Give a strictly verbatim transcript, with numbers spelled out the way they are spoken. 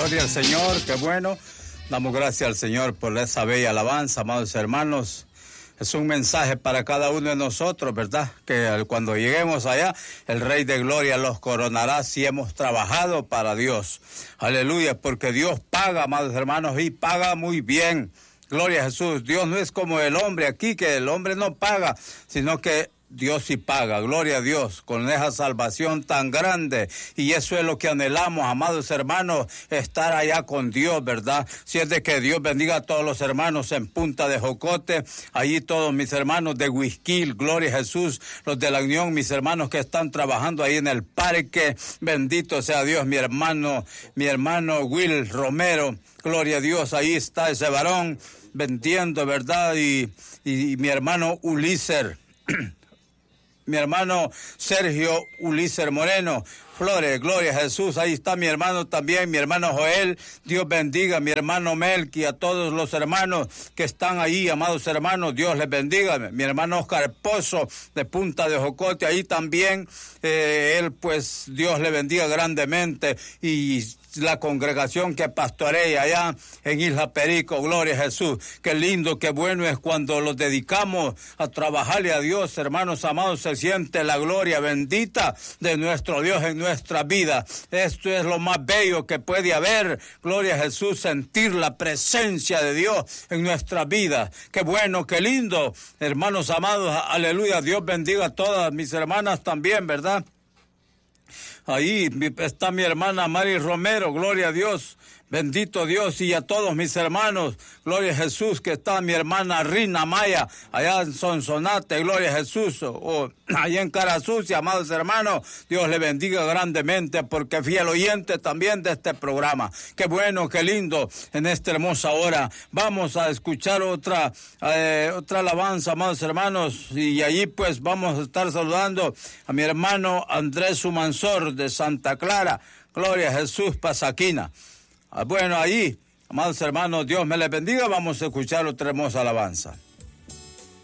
Gloria al Señor, qué bueno. Damos gracias al Señor por esa bella alabanza, amados hermanos. Es un mensaje para cada uno de nosotros, ¿verdad? Que cuando lleguemos allá, el Rey de Gloria los coronará si hemos trabajado para Dios. Aleluya, porque Dios paga, amados hermanos, y paga muy bien. Gloria a Jesús. Dios no es como el hombre aquí, que el hombre no paga, sino que Dios sí paga, gloria a Dios, con esa salvación tan grande. Y eso es lo que anhelamos, amados hermanos, estar allá con Dios, ¿verdad? Si es de que Dios bendiga a todos los hermanos en Punta de Jocote, allí todos mis hermanos de Huizquil, gloria a Jesús, los de la Unión, mis hermanos que están trabajando ahí en el parque, bendito sea Dios, mi hermano, mi hermano Will Romero, gloria a Dios, ahí está ese varón, vendiendo, ¿verdad? Y, y, y mi hermano Ulises, mi hermano Sergio Ulises Moreno, Flores, gloria a Jesús, ahí está mi hermano también, mi hermano Joel, Dios bendiga, mi hermano Melqui, a todos los hermanos que están ahí, amados hermanos, Dios les bendiga, mi hermano Oscar Pozo, de Punta de Jocote, ahí también, eh, él pues, Dios le bendiga grandemente, y la congregación que pastorea allá en Isla Perico, gloria a Jesús, qué lindo, qué bueno es cuando los dedicamos a trabajarle a Dios, hermanos amados, se siente la gloria bendita de nuestro Dios en nuestra vida. Esto es lo más bello que puede haber, gloria a Jesús, sentir la presencia de Dios en nuestra vida. Qué bueno, qué lindo, hermanos amados, aleluya, Dios bendiga a todas mis hermanas también, ¿verdad? Ahí está mi hermana Mari Romero, gloria a Dios, bendito Dios, y a todos mis hermanos, gloria a Jesús, que está mi hermana Rina Maya, allá en Sonsonate, gloria a Jesús, o, o allá en Cara Sucia, amados hermanos, Dios le bendiga grandemente, porque fiel oyente también de este programa. Qué bueno, qué lindo, en esta hermosa hora. Vamos a escuchar otra, eh, otra alabanza, amados hermanos, y allí pues vamos a estar saludando a mi hermano Andrés Sumansor de Santa Clara, gloria a Jesús, Pasaquina. Bueno, ahí, amados hermanos, Dios me les bendiga, vamos a escuchar otra hermosa alabanza.